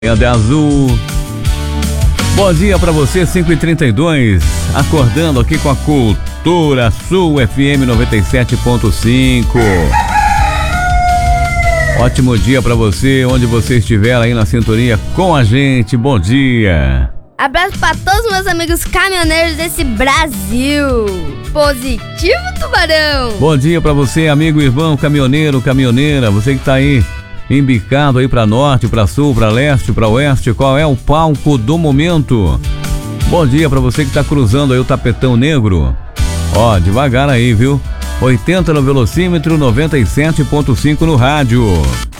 De azul. Bom dia pra você, 5h32, acordando aqui com a Cultura Sul FM 97.5. Ótimo dia pra você, onde você estiver aí na sintonia com a gente. Bom dia. Abraço pra todos os meus amigos caminhoneiros desse Brasil. Positivo, Tubarão. Bom dia pra você, amigo irmão caminhoneiro, caminhoneira, você que tá aí embicado aí pra norte, pra sul, pra leste, pra oeste, qual é o palco do momento? Bom dia pra você que tá cruzando aí o tapetão negro. Ó, devagar aí, viu? 80 no velocímetro, 97.5 no rádio.